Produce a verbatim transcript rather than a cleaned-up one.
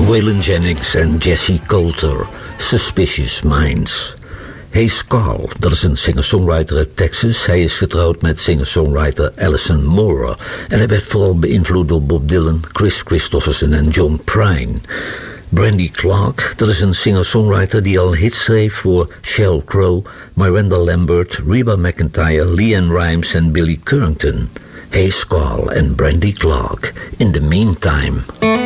Waylon Jennings en Jesse Coulter, Suspicious Minds. Hayes Carll, dat is een singer-songwriter uit Texas. Hij is getrouwd met singer-songwriter Alison Moore. En hij werd vooral beïnvloed door Bob Dylan, Chris Christopherson en John Prine. Brandy Clark, dat is een singer-songwriter die al hits schreef voor Sheryl Crow, Miranda Lambert, Reba McEntire, LeAnn Rimes en Billy Currington. Hayes Carll en Brandy Clark. In the Meantime.